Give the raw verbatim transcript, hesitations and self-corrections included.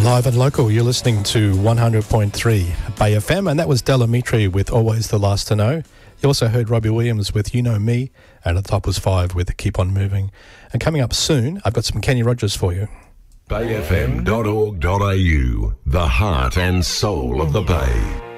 Live and local, you're listening to one hundred point three Bay F M, and that was Della Mitri with Always the Last to Know. You also heard Robbie Williams with You Know Me, and at the top was Five with Keep On Moving. And coming up soon, I've got some Kenny Rogers for you. bay f m dot org dot a u, the heart and soul of the Bay.